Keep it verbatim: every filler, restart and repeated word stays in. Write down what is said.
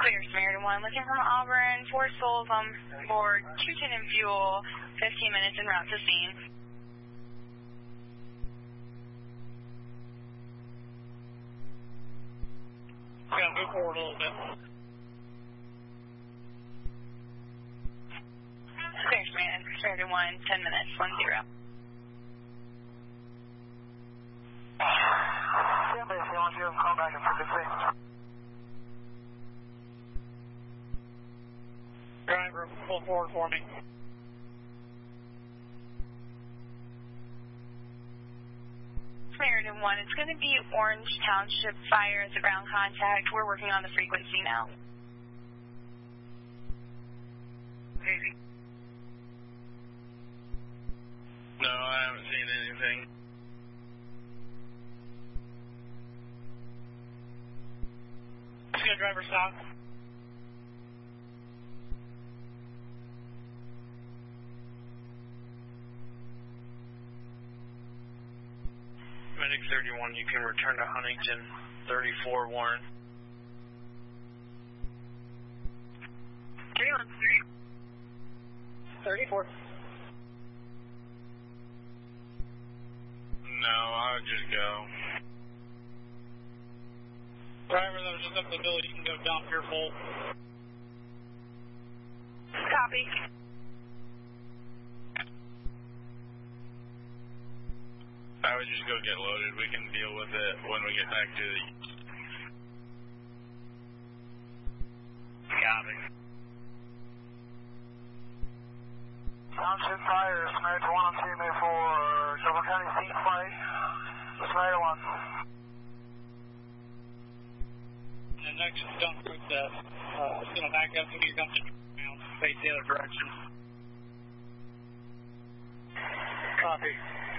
Clear, Samaritan one, looking from Auburn, four souls on board, two tin and fuel, fifteen minutes en route to scene. We gotta move forward a little bit. Clear, Samaritan, Samaritan one, ten minutes, one zero. Stand by, I want you to call back in frequency. Driver, pull forward for me. Samaritan one, it's going to be Orange Township Fire as a ground contact. We're working on the frequency now. No, I haven't seen anything. See a driver stop. Medic thirty-one, you can return to Huntington, thirty-four Warren. thirty-one. thirty-four. No, I would just go. Driver, that was just up the bill. You can go dump your full. Copy. I would just go get loaded. We can deal with it when we get back to the... Copy. Township Fire, Samaritan one on T M A for Shelburne County Scene Flight. Samaritan one. And the next dump group that uh, is going to back up and get dumped face the other direction. Copy.